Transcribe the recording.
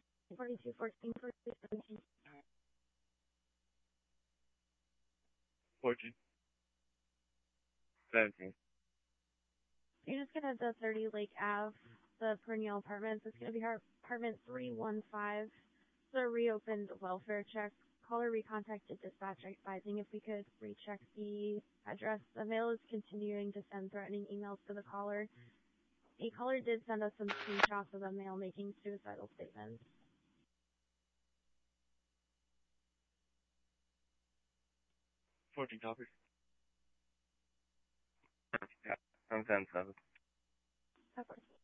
4214 for 17. 14. 17. You're just gonna the 30 Lake Ave, the perennial apartments. It's gonna be apartment 315. It's a reopened welfare check. Caller recontacted dispatch advising if we could recheck the address. The mail is continuing to send threatening emails to the caller. The caller did send us some screenshots of the mail making suicidal statements. 14 copies. Yeah, I'm 10-7. Of course.